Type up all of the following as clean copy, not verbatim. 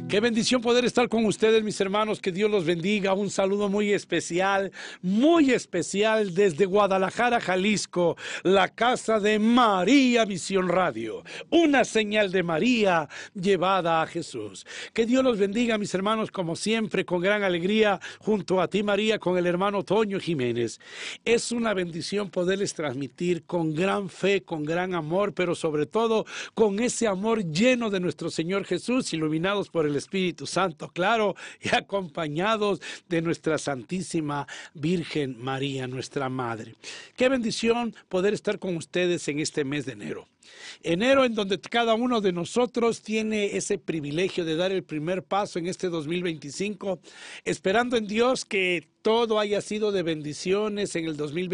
Qué bendición poder estar con ustedes, mis hermanos. Que Dios los bendiga. Un saludo muy especial desde Guadalajara, Jalisco, la casa de María Visión Radio. Una señal de María llevada a Jesús. Que Dios los bendiga, mis hermanos, como siempre, con gran alegría, junto a ti, María, con el hermano Toño Jiménez. Es una bendición poderles transmitir con gran fe, con gran amor, pero sobre todo con ese amor lleno de nuestro Señor Jesús, iluminados por el Espíritu Santo, claro, y acompañados de nuestra Santísima Virgen María, nuestra Madre. Qué bendición poder estar con ustedes en este mes de enero. Enero, en donde cada uno de nosotros tiene ese privilegio de dar el primer paso en este 2025, esperando en Dios que todo haya sido de bendiciones en el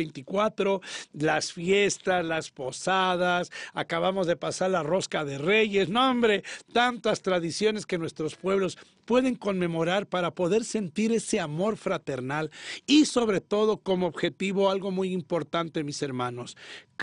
2024, las fiestas, las posadas, acabamos de pasar la rosca de Reyes, no hombre, tantas tradiciones que nuestros pueblos pueden conmemorar para poder sentir ese amor fraternal y sobre todo como objetivo algo muy importante, mis hermanos,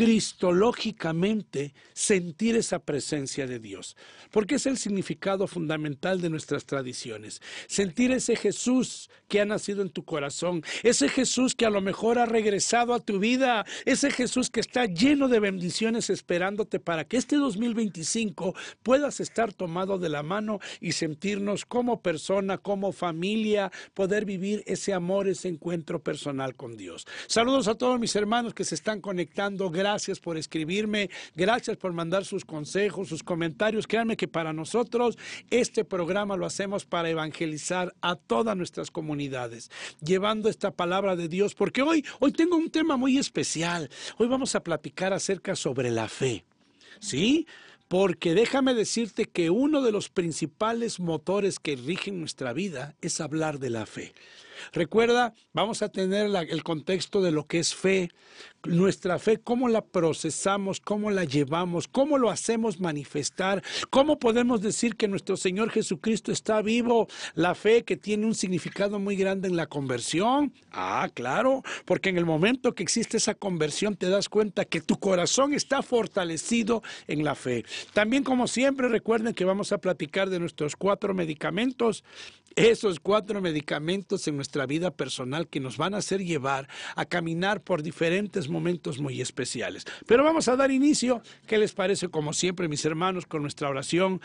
cristológicamente sentir esa presencia de Dios, porque es el significado fundamental de nuestras tradiciones, sentir ese Jesús que ha nacido en tu corazón, ese Jesús que a lo mejor ha regresado a tu vida, ese Jesús que está lleno de bendiciones esperándote para que este 2025 puedas estar tomado de la mano y sentirnos como persona, como familia, poder vivir ese amor, ese encuentro personal con Dios. Saludos a todos mis hermanos que se están conectando. Gracias por escribirme, gracias por mandar sus consejos, sus comentarios. Créanme que para nosotros este programa lo hacemos para evangelizar a todas nuestras comunidades, llevando esta palabra de Dios, porque hoy tengo un tema muy especial. Hoy vamos a platicar acerca sobre la fe, ¿sí? Porque déjame decirte que uno de los principales motores que rigen nuestra vida es hablar de la fe. Recuerda, vamos a tener el contexto de lo que es fe, nuestra fe, cómo la procesamos, cómo la llevamos, cómo lo hacemos manifestar, cómo podemos decir que nuestro Señor Jesucristo está vivo, la fe que tiene un significado muy grande en la conversión. Ah, claro, porque en el momento que existe esa conversión te das cuenta que tu corazón está fortalecido en la fe. También, como siempre, recuerden que vamos a platicar de nuestros 4 medicamentos, esos 4 medicamentos en nuestra vida personal que nos van a hacer llevar a caminar por diferentes momentos muy especiales. Pero vamos a dar inicio, ¿qué les parece? Como siempre, mis hermanos, con nuestra oración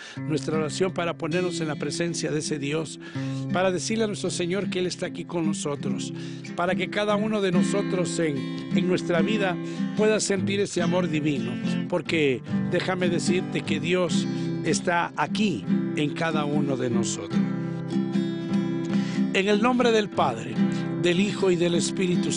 para ponernos en la presencia de ese Dios, para decirle a nuestro Señor que Él está aquí con nosotros, para que cada uno de nosotros en nuestra vida pueda sentir ese amor divino, porque déjame decirte que Dios está aquí en cada uno de nosotros. En el nombre del Padre, del Hijo y del Espíritu